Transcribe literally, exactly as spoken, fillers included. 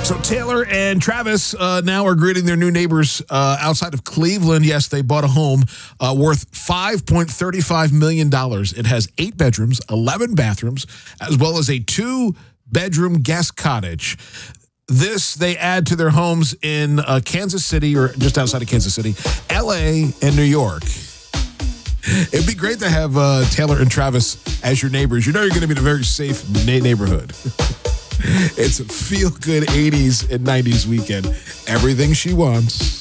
So Taylor and Travis uh, now are greeting their new neighbors uh, outside of Cleveland. Yes, they bought a home uh, worth five point three five million dollars. It has eight bedrooms, eleven bathrooms, as well as a two-bedroom guest cottage. This they add to their homes in uh, Kansas City, or just outside of Kansas City, L A, and New York. It'd be great to have uh, Taylor and Travis as your neighbors. You know you're going to be in a very safe na- neighborhood. It's a feel-good eighties and nineties weekend. Everything she wants.